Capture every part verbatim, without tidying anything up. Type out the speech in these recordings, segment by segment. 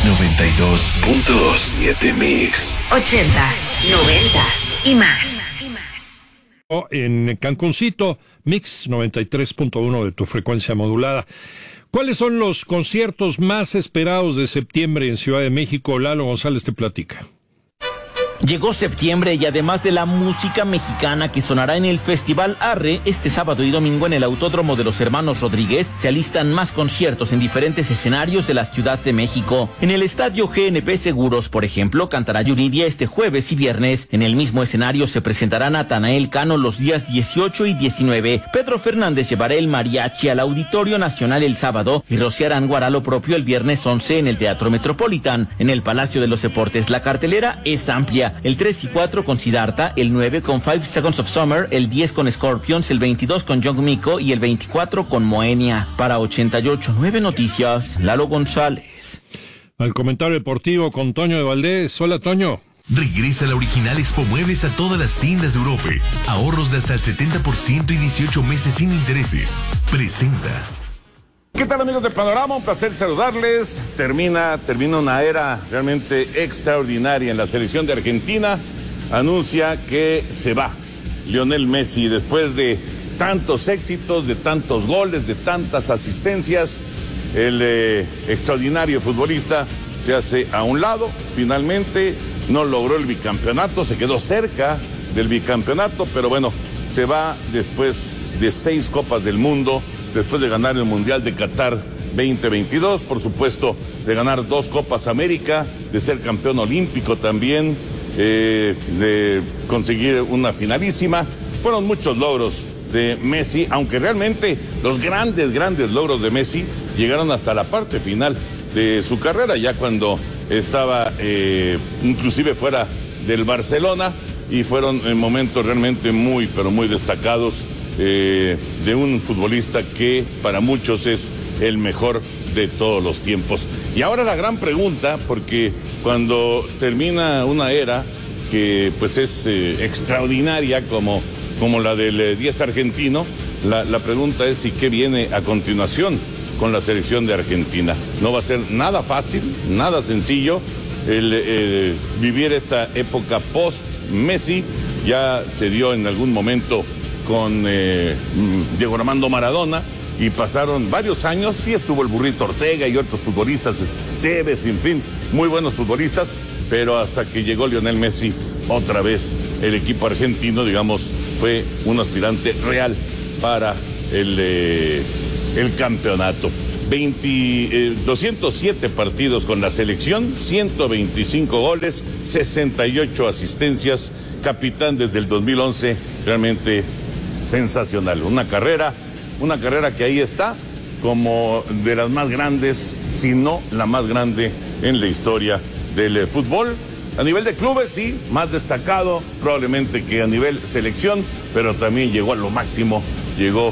noventa y dos punto siete Mix. Ochentas, noventas y más. En Cancuncito, Mix noventa y tres punto uno de tu frecuencia modulada. ¿Cuáles son los conciertos más esperados de septiembre en Ciudad de México? Lalo González te platica. Llegó septiembre y además de la música mexicana que sonará en el Festival Arre este sábado y domingo en el Autódromo de los Hermanos Rodríguez, se alistan más conciertos en diferentes escenarios de la Ciudad de México. En el Estadio G N P Seguros, por ejemplo, cantará Yuridia este jueves y viernes. En el mismo escenario se presentará Natanael Cano los días dieciocho y diecinueve. Pedro Fernández llevará el mariachi al Auditorio Nacional el sábado y Rocío Arango hará lo propio el viernes once en el Teatro Metropolitan. En el Palacio de los Deportes la cartelera es amplia. El tres y cuatro con Siddhartha, el nueve con Five Seconds of Summer, el diez con Scorpions, el veintidós con Young Miko y el veinticuatro con Moenia. Para ochenta y ocho punto nueve Noticias, Lalo González. Al comentario deportivo con Toño de Valdés. Hola, Toño. Regresa la original Expo Muebles a todas las tiendas de Europa. Ahorros de hasta el setenta por ciento y dieciocho meses sin intereses. Presenta. ¿Qué tal, amigos de Panorama? Un placer saludarles. Termina, termina una era realmente extraordinaria en la selección de Argentina. Anuncia que se va Lionel Messi después de tantos éxitos, de tantos goles, de tantas asistencias. El eh, extraordinario futbolista se hace a un lado. Finalmente no logró el bicampeonato, se quedó cerca del bicampeonato, pero bueno, se va después de seis Copas del Mundo, después de ganar el Mundial de Qatar veinte veintidós, por supuesto, de ganar dos Copas América, de ser campeón olímpico también, eh, de conseguir una finalísima. Fueron muchos logros de Messi, aunque realmente los grandes, grandes logros de Messi llegaron hasta la parte final de su carrera, ya cuando estaba eh, inclusive fuera del Barcelona, y fueron en momentos realmente muy, pero muy destacados. Eh, de un futbolista que para muchos es el mejor de todos los tiempos. Y ahora la gran pregunta, porque cuando termina una era que pues es eh, extraordinaria como, como la del eh, diez argentino, la, la pregunta es: ¿y qué viene a continuación con la selección de Argentina? No va a ser nada fácil, nada sencillo el eh, vivir esta época post-Messi. Ya se dio en algún momento con eh, Diego Armando Maradona, y pasaron varios años. Sí estuvo el Burrito Ortega y otros futbolistas, Tevez, en fin, muy buenos futbolistas, pero hasta que llegó Lionel Messi, otra vez el equipo argentino, digamos, fue un aspirante real para el, eh, el campeonato. veinte, eh, doscientos siete partidos con la selección, ciento veinticinco goles, sesenta y ocho asistencias, capitán desde el dos mil once, realmente sensacional. Una carrera, una carrera que ahí está como de las más grandes, si no la más grande en la historia del eh, fútbol. A nivel de clubes, sí, más destacado probablemente que a nivel selección, pero también llegó a lo máximo, llegó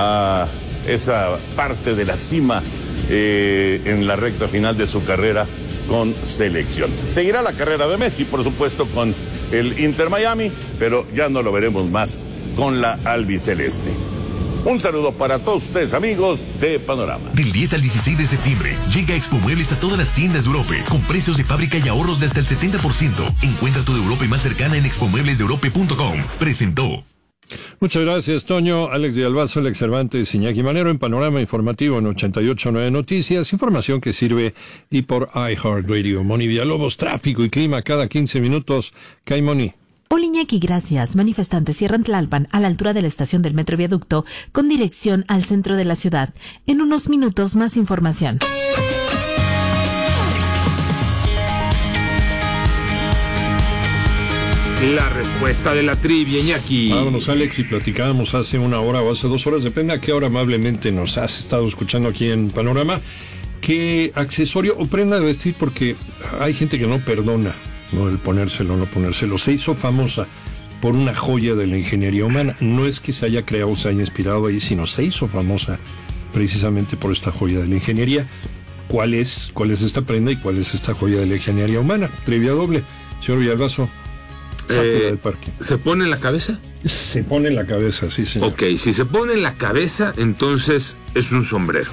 a esa parte de la cima eh, en la recta final de su carrera con selección. Seguirá la carrera de Messi, por supuesto, con el Inter Miami, pero ya no lo veremos más con la albiceleste. Un saludo para todos ustedes, amigos de Panorama. Del diez al dieciséis de septiembre, llega Expo Muebles a todas las tiendas de Europa, con precios de fábrica y ahorros de hasta el setenta por ciento. Encuentra tu de Europa más cercana en expo muebles de europa punto com. Presentó. Muchas gracias, Toño. Alex de Albazo, Alex Cervantes, Iñaki Manero en Panorama Informativo en ochenta y ocho punto nueve Noticias. Información que sirve y por iHeartRadio. Moni Villalobos, tráfico y clima cada quince minutos. ¿Qué Moni? Hola, Iñaki, gracias. Manifestantes cierran Tlalpan a la altura de la estación del Metro Viaducto con dirección al centro de la ciudad. En unos minutos más información. La respuesta de la trivia, Iñaki. Vámonos, Alex, y platicábamos hace una hora o hace dos horas, depende a qué hora amablemente nos has estado escuchando aquí en Panorama, qué accesorio o prenda de vestir, porque hay gente que no perdona, ¿no?, el ponérselo o no ponérselo. Se hizo famosa por una joya de la ingeniería humana. No es que se haya creado o se haya inspirado ahí, sino se hizo famosa precisamente por esta joya de la ingeniería. ¿Cuál es, cuál es esta prenda y cuál es esta joya de la ingeniería humana? Trivia doble. Señor Villalbazo, eh, del parque. ¿Se pone en la cabeza? Se pone en la cabeza, sí, señor. Ok, si se pone en la cabeza, entonces es un sombrero.